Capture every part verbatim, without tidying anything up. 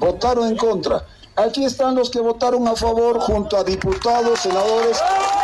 votaron en contra. Aquí están los que votaron a favor junto a diputados, senadores.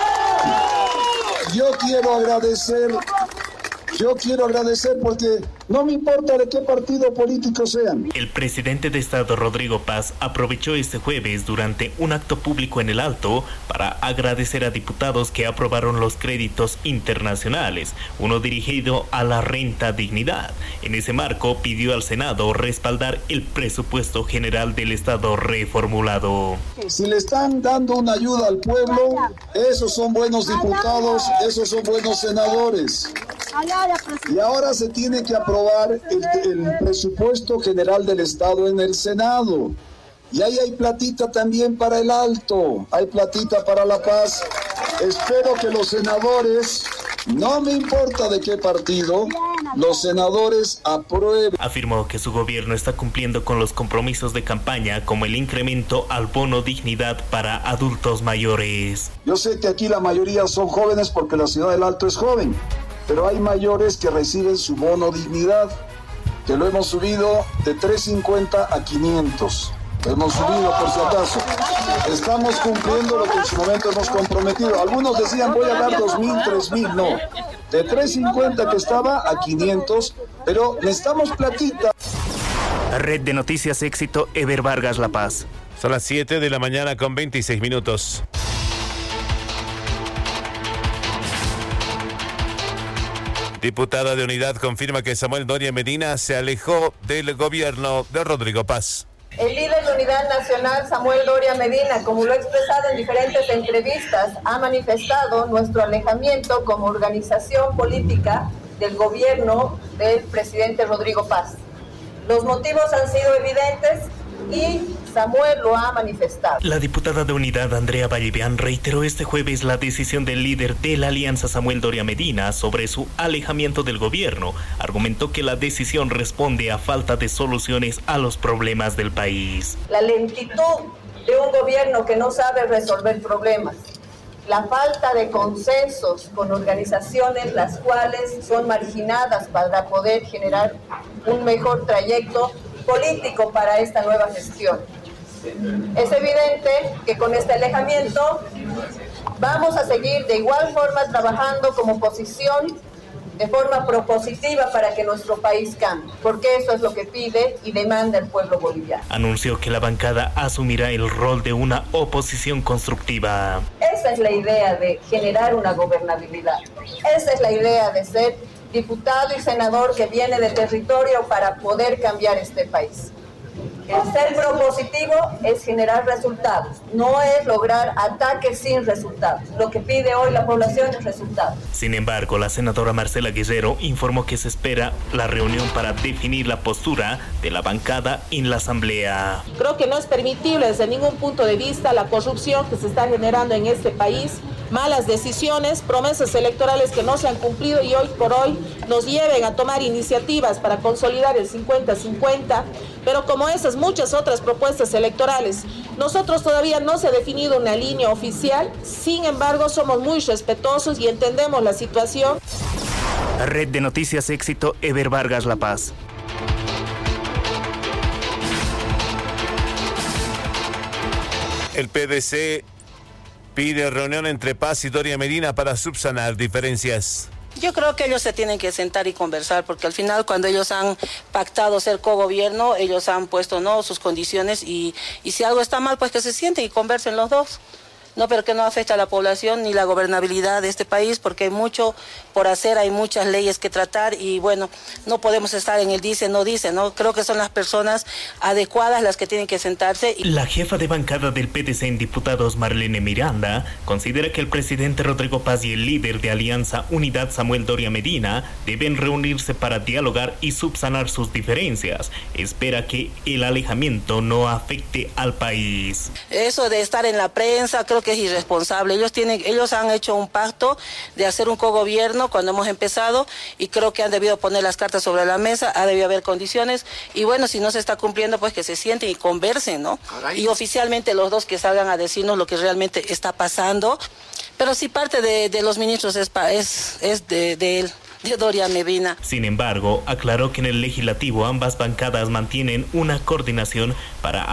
Yo quiero agradecer, yo quiero agradecer porque no me importa de qué partido político sean. El presidente de Estado, Rodrigo Paz, aprovechó este jueves durante un acto público en el Alto para agradecer a diputados que aprobaron los créditos internacionales, uno dirigido a la renta dignidad. En ese marco, pidió al Senado respaldar el presupuesto general del Estado reformulado. Si le están dando una ayuda al pueblo, esos son buenos diputados, esos son buenos senadores. Y ahora se tiene que aprobar el, el presupuesto general del Estado en el Senado. Y ahí hay platita también para el Alto, hay platita para La Paz. Espero que los senadores, no me importa de qué partido, los senadores aprueben. Afirmó que su gobierno está cumpliendo con los compromisos de campaña, como el incremento al bono dignidad para adultos mayores. Yo sé que aquí la mayoría son jóvenes porque la ciudad del Alto es joven, pero hay mayores que reciben su bono dignidad, que lo hemos subido de trescientos cincuenta a quinientos. Lo hemos subido por si acaso. Estamos cumpliendo lo que en su momento hemos comprometido. Algunos decían voy a dar dos mil, tres mil, no. De trescientos cincuenta que estaba a quinientos, pero necesitamos platita. Red de Noticias Éxito, Eber Vargas, La Paz. Son las siete de la mañana con veintiséis minutos. Diputada de Unidad confirma que Samuel Doria Medina se alejó del gobierno de Rodrigo Paz. El líder de Unidad Nacional, Samuel Doria Medina, como lo ha expresado en diferentes entrevistas, ha manifestado nuestro alejamiento como organización política del gobierno del presidente Rodrigo Paz. Los motivos han sido evidentes y Samuel lo ha manifestado. La diputada de Unidad, Andrea Vallevián, reiteró este jueves la decisión del líder de la alianza, Samuel Doria Medina, sobre su alejamiento del gobierno. Argumentó que la decisión responde a falta de soluciones a los problemas del país. La lentitud de un gobierno que no sabe resolver problemas, la falta de consensos con organizaciones las cuales son marginadas para poder generar un mejor trayecto político para esta nueva gestión. Es evidente que con este alejamiento vamos a seguir de igual forma trabajando como oposición de forma propositiva para que nuestro país cambie, porque eso es lo que pide y demanda el pueblo boliviano. Anunció que la bancada asumirá el rol de una oposición constructiva. Esa es la idea de generar una gobernabilidad. Esa es la idea de ser diputado y senador que viene de territorio para poder cambiar este país. El ser propositivo es generar resultados, no es lograr ataques sin resultados. Lo que pide hoy la población es resultados. Sin embargo, la senadora Marcela Guerrero informó que se espera la reunión para definir la postura de la bancada en la asamblea. Creo que no es permitible desde ningún punto de vista la corrupción que se está generando en este país, malas decisiones, promesas electorales que no se han cumplido y hoy por hoy nos lleven a tomar iniciativas para consolidar el cincuenta cincuenta, pero como esas muchas otras propuestas electorales, nosotros todavía no se ha definido una línea oficial, sin embargo somos muy respetuosos y entendemos la situación. Red de Noticias Éxito, Eber Vargas, La Paz. El P D C pide reunión entre Paz y Doria Medina para subsanar diferencias. Yo creo que ellos se tienen que sentar y conversar, porque al final cuando ellos han pactado ser cogobierno, ellos han puesto no sus condiciones y, y si algo está mal, pues que se sienten y conversen los dos. No, pero que no afecta a la población ni la gobernabilidad de este país, porque hay mucho por hacer, hay muchas leyes que tratar y bueno, no podemos estar en el dice, no dice, ¿no? Creo que son las personas adecuadas las que tienen que sentarse. La jefa de bancada del P D C en diputados, Marlene Miranda, considera que el presidente Rodrigo Paz y el líder de Alianza Unidad, Samuel Doria Medina, deben reunirse para dialogar y subsanar sus diferencias. Espera que el alejamiento no afecte al país. Eso de estar en la prensa, creo que es irresponsable. Ellos tienen, ellos han hecho un pacto de hacer un cogobierno cuando hemos empezado y creo que han debido poner las cartas sobre la mesa, ha debido haber condiciones y bueno, si no se está cumpliendo, pues que se sienten y conversen, ¿no? Y oficialmente los dos que salgan a decirnos lo que realmente está pasando, pero sí parte de, de los ministros es, es, es de, de él. de Doria Medina. Sin embargo, aclaró que en el legislativo ambas bancadas mantienen una coordinación para